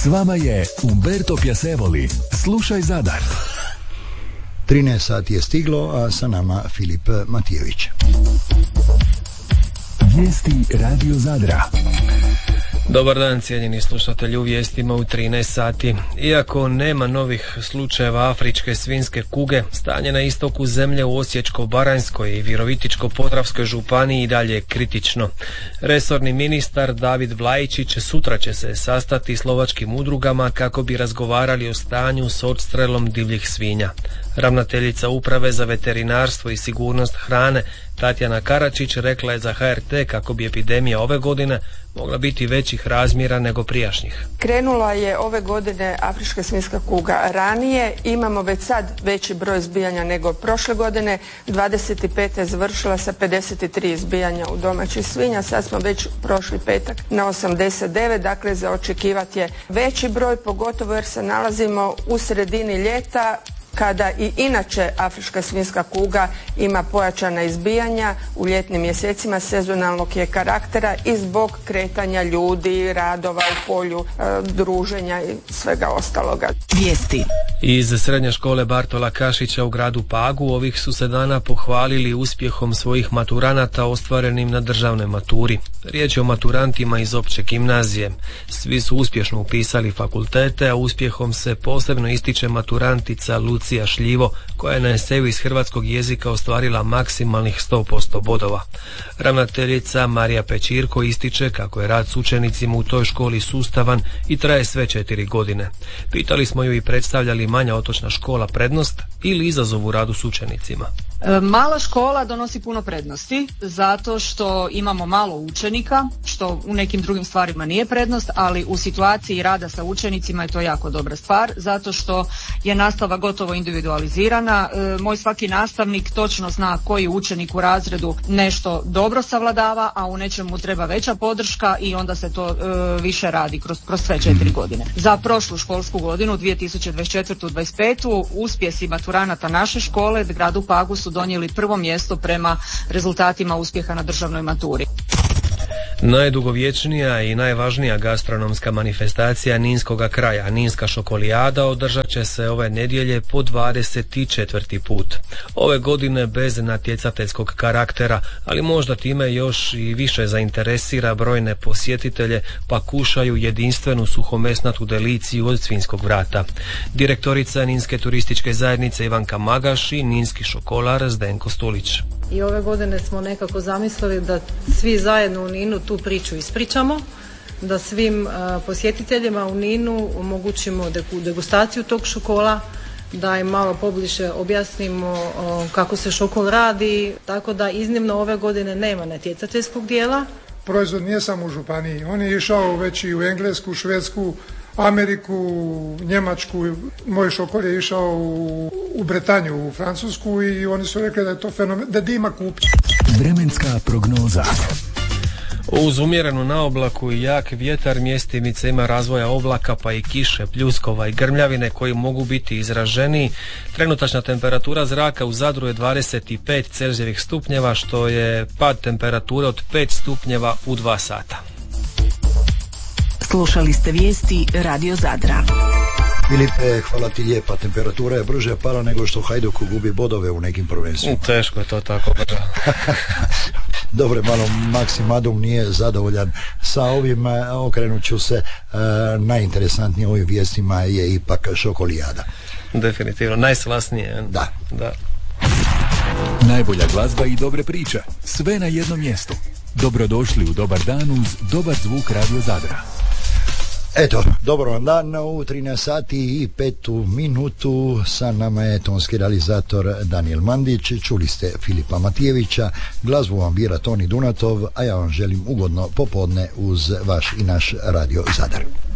vama je Umberto Piasevoli. Slušaj Zadar. 13 sati je stiglo, a sa nama Filip Matijević. Vijesti Radio Zadra. Dobar dan, cijenjeni slušatelji, u vijestima u 13 sati. Iako nema novih slučajeva afričke svinjske kuge, stanje na istoku zemlje u Osječko-baranjskoj i Virovitičko-podravskoj županiji i dalje je kritično. Resorni ministar David Vlajičić sutra će se sastati s lovačkim udrugama kako bi razgovarali o stanju s odstrelom divljih svinja. Ravnateljica Uprave za veterinarstvo i sigurnost hrane Tatjana Karačić rekla je za HRT kako bi epidemija ove godine mogla biti većih razmjera nego prijašnjih. Krenula je ove godine afrička svinjska kuga ranije, imamo već sad veći broj izbijanja nego prošle godine, 25. je završila sa 53 izbijanja u domaćih svinja, sad smo već prošli petak na 89, dakle za očekivati je veći broj, pogotovo jer se nalazimo u sredini ljeta, kada i inače afrička svinjska kuga ima pojačana izbijanja u ljetnim mjesecima, sezonalnog je karaktera i zbog kretanja ljudi, radova u polju, druženja i svega ostaloga. Vijesti. Iz srednje škole Bartola Kašića u gradu Pagu ovih su se dana pohvalili uspjehom svojih maturanata ostvarenim na državnoj maturi. Riječ je o maturantima iz opće gimnazije. Svi su uspješno upisali fakultete, a uspjehom se posebno ističe maturantica Lucija Šljivo, koja je na eseju iz hrvatskog jezika ostvarila maksimalnih 100% bodova. Ravnateljica Marija Pećirko ističe kako je rad s učenicima u toj školi sustavan i traje sve 4 godine. Pitali smo ju i predstavlja li manja otočna škola prednost ili izazov u radu s učenicima. Mala škola donosi puno prednosti zato što imamo malo učenika, što u nekim drugim stvarima nije prednost, ali u situaciji rada sa učenicima je to jako dobra stvar zato što je nastava gotovo individualizirana. Moj svaki nastavnik točno zna koji učenik u razredu nešto dobro savladava, a u nečemu treba veća podrška i onda se to više radi kroz sve 4 godine. Za prošlu školsku godinu 2024-25 uspjesi maturanata naše škole gradu Pagu su donijeli prvo mjesto prema rezultatima uspjeha na državnoj maturi. Najdugovječnija i najvažnija gastronomska manifestacija Ninskoga kraja, Ninska šokolijada, održat će se ove nedjelje po 24. put. Ove godine bez natjecateljskog karaktera, ali možda time još i više zainteresira brojne posjetitelje pa kušaju jedinstvenu suhomesnatu deliciju od svinjskog vrata. Direktorica Ninske turističke zajednice Ivanka Magaš i ninski šokolar Zdenko Stulić. I ove godine smo nekako zamislili da svi zajedno u Ninu tu priču ispričamo, da svim posjetiteljima u Ninu omogućimo degustaciju tog šokola, da im malo pobliže objasnimo kako se šokol radi, tako da iznimno ove godine nema natjecateljskog dijela. Proizvod nije samo u županiji, on je išao već i u Englesku, Švedsku, Ameriku, Njemačku, moj šokol je išao u Bretanju, u Francusku i oni su rekli da je to fenomen, da dima kupi. Vremenska prognoza. Uz umjerenu naoblaku i jak vjetar mjestimice ima razvoja oblaka pa i kiše, pljuskova i grmljavine koji mogu biti izraženiji. Trenutačna temperatura zraka u Zadru je 25 Celzijevih stupnjeva, što je pad temperature od 5 stupnjeva u 2 sata. Slušali ste vijesti Radio Zadra. Filipe, hvala ti lijepa. Temperatura je brže pala nego što Hajduk gubi bodove u nekim prvenstvima. Teško je to tako. Dobro, malo Maksim Adum nije zadovoljan sa ovim. Okrenut ću se najinteresantnije ovim vijestima je ipak šokolijada. Definitivno, najslasnije. Da. Najbolja glazba i dobre priče. Sve na jednom mjestu. Dobrodošli u Dobar dan uz dobar zvuk Radio Zadra. Eto, dobro vam dan, u 13 sati i 5 minutu sa nama je tonski realizator Daniel Mandić, čuli ste Filipa Matijevića, glazbu vam bira Toni Dunatov, a ja vam želim ugodno popodne uz vaš i naš Radio Zadar.